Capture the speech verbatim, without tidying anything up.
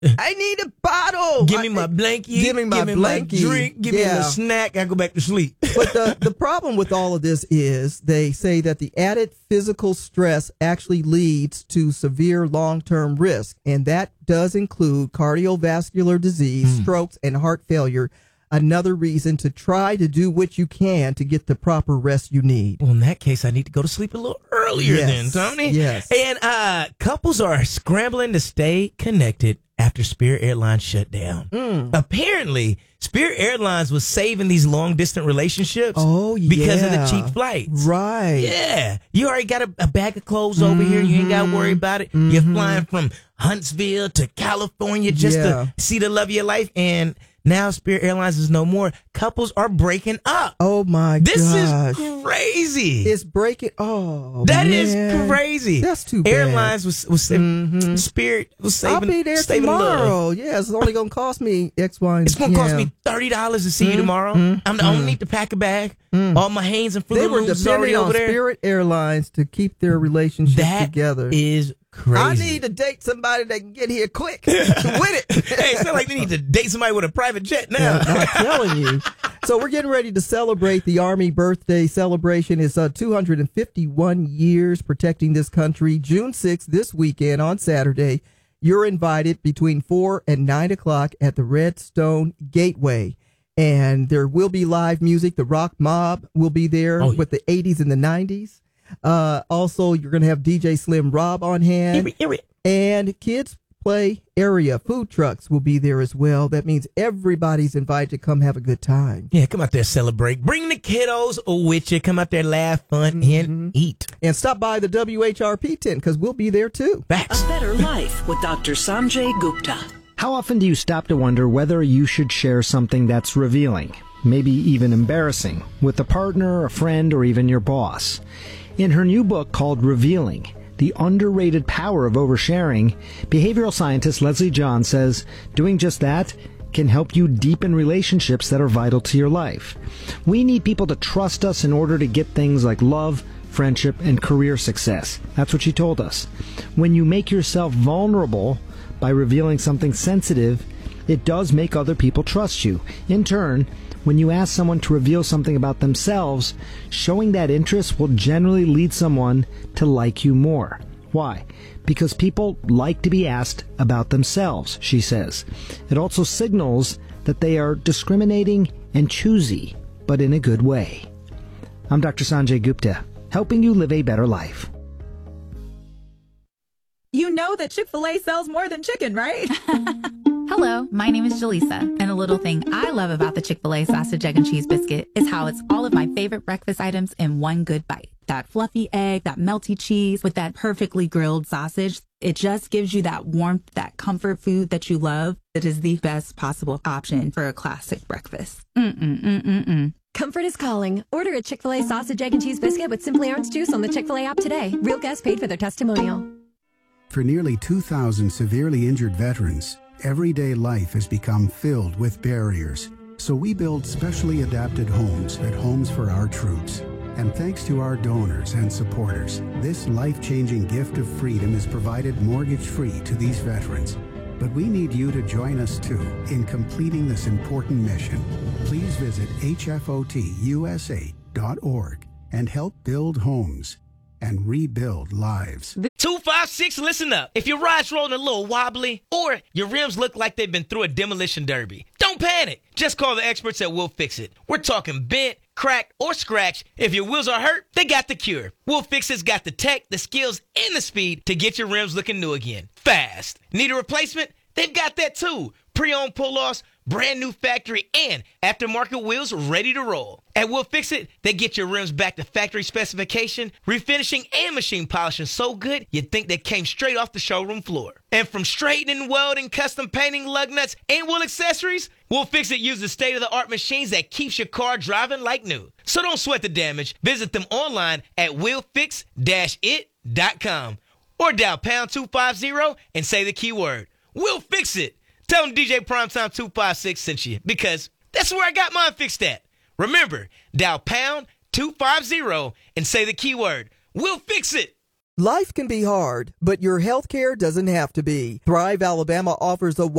I need a bottle. Give me I, my blankie. Give me my give me blankie. My drink. Give yeah. me a snack. I go back to sleep. But the, the problem with all of this is they say that the added physical stress actually leads to severe long-term risk. And that does include cardiovascular disease, mm. strokes, and heart failure. Another reason to try to do what you can to get the proper rest you need. Well, in that case, I need to go to sleep a little earlier yes. then, Tony. Yes. And uh, couples are scrambling to stay connected after Spirit Airlines shut down. Mm. Apparently, Spirit Airlines was saving these long-distance relationships oh, yeah. because of the cheap flights. Right. Yeah. You already got a, a bag of clothes over mm-hmm. here. You ain't got to worry about it. Mm-hmm. You're flying from Huntsville to California just yeah. to see the love of your life. And now Spirit Airlines is no more. Couples are breaking up. Oh, my God. This gosh. is crazy. It's breaking. Oh, That man. is crazy. That's too bad. Airlines was, was saving, mm-hmm. Spirit was saving. I'll be there saving tomorrow. Love. Yeah, it's only going to cost me X, Y, and It's going to yeah. cost me thirty dollars to see mm-hmm. you tomorrow. Mm-hmm. I'm the only need to pack a bag. Mm-hmm. All my Hanes and Fruit They were Loops already depending on over there. Spirit Airlines to keep their relationship that together. is crazy. I need to date somebody that can get here quick with it. Hey, it's not like they need to date somebody with a private jet now. Yeah, I'm telling you. So we're getting ready to celebrate the Army birthday celebration. It's uh, two hundred fifty-one years protecting this country. June sixth, this weekend on Saturday, you're invited between four and nine o'clock at the Redstone Gateway. And there will be live music. The Rock Mob will be there oh, yeah. with the eighties and the nineties. Uh, also, you're going to have D J Slim Rob on hand. Hear it, hear it. And Kids Play Area food trucks will be there as well. That means everybody's invited to come have a good time. Yeah, come out there, celebrate. Bring the kiddos with you. Come out there, laugh, fun, mm-hmm. and eat. And stop by the W H R P tent because we'll be there too. Facts. A Better Life with Doctor Sanjay Gupta. How often do you stop to wonder whether you should share something that's revealing, maybe even embarrassing, with a partner, a friend, or even your boss? In her new book called Revealing, The Underrated Power of Oversharing, behavioral scientist Leslie John says doing just that can help you deepen relationships that are vital to your life. We need people to trust us in order to get things like love, friendship, and career success. That's what she told us. When you make yourself vulnerable by revealing something sensitive, it does make other people trust you. In turn, when you ask someone to reveal something about themselves, showing that interest will generally lead someone to like you more. Why? Because people like to be asked about themselves, she says. It also signals that they are discriminating and choosy, but in a good way. I'm Doctor Sanjay Gupta, helping you live a better life. You know that Chick-fil-A sells more than chicken, right? Hello, my name is Jaleesa, and a little thing I love about the Chick-fil-A sausage, egg, and cheese biscuit is how it's all of my favorite breakfast items in one good bite. That fluffy egg, that melty cheese with that perfectly grilled sausage. It just gives you that warmth, that comfort food that you love. It is the best possible option for a classic breakfast. Mm-mm-mm-mm-mm. Comfort is calling. Order a Chick-fil-A sausage, egg, and cheese biscuit with Simply Orange Juice on the Chick-fil-A app today. Real guests paid for their testimonial. For nearly two thousand severely injured veterans, everyday life has become filled with barriers. So we build specially adapted homes at Homes for Our Troops. And thanks to our donors and supporters, this life-changing gift of freedom is provided mortgage-free to these veterans. But we need you to join us too in completing this important mission. Please visit H F O T U S A dot org and help build homes and rebuild lives. two five six, listen up. If your ride's rolling a little wobbly or your rims look like they've been through a demolition derby, don't panic. Just call the experts at We'll Fix It. We're talking bent, cracked, or scratched. If your wheels are hurt, they got the cure. We'll Fix It's got the tech, the skills, and the speed to get your rims looking new again. Fast. Need a replacement? They've got that too. Pre-owned pull-offs, brand new factory, and aftermarket wheels ready to roll. At We'll Fix It, they get your rims back to factory specification, refinishing and machine polishing so good you'd think they came straight off the showroom floor. And from straightening, welding, custom painting, lug nuts, and wheel accessories, We'll Fix It uses state-of-the-art machines that keeps your car driving like new. So don't sweat the damage. Visit them online at will fix dash it dot com or dial pound two fifty and say the keyword. We'll Fix It. Tell them D J Primetime two five six sent you because that's where I got mine fixed at. Remember, dial pound two fifty and say the keyword. We'll Fix It. Life can be hard, but your health care doesn't have to be. Thrive Alabama offers a